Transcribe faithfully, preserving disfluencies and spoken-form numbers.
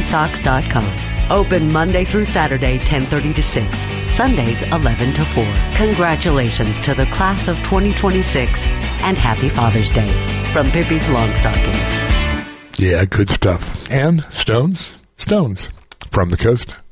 socks dot com. Open Monday through Saturday, ten thirty to six. Sundays, eleven to four. Congratulations to the class of twenty twenty-six and happy Father's Day from Pippi's Longstockings. Yeah, good stuff. And stones, stones from the coast.